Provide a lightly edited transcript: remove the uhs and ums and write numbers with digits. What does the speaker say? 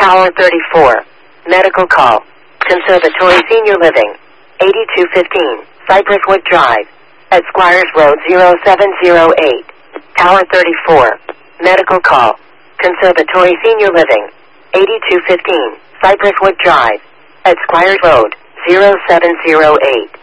Tower 34. Medical call. Conservatory Senior Living. 8215. Cypress Wood Drive. At Squires Road 0708. Tower 34. Medical call. Conservatory Senior Living. 8215. Cypress Wood Drive. At Squires Road 0708.